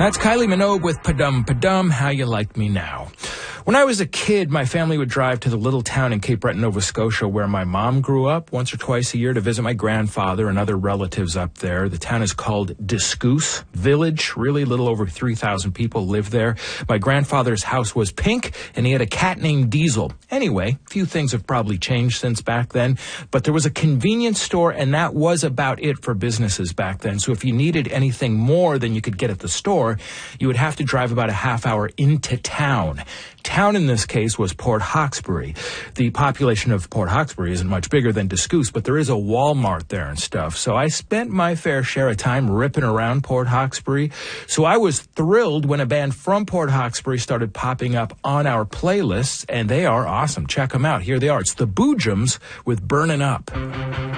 That's Kylie Minogue with Padum Padum, How You Like Me Now. When I was a kid, my family would drive to the little town in Cape Breton, Nova Scotia, where my mom grew up once or twice a year to visit my grandfather and other relatives up there. The town is called Discoos Village. Really little over 3,000 people live there. My grandfather's house was pink, and he had a cat named Diesel. Anyway, a few things have probably changed since back then, but there was a convenience store, and that was about it for businesses back then. So if you needed anything more than you could get at the store, you would have to drive about a half hour into town. Town in this case was Port Hawkesbury. The population of Port Hawkesbury isn't much bigger than Discoos, but there is a Walmart there and stuff. So I spent my fair share of time ripping around Port Hawkesbury. So I was thrilled when a band from Port Hawkesbury started popping up on our playlists, and they are awesome. Check them out. Here they are. It's the Boojums with Burnin' Up.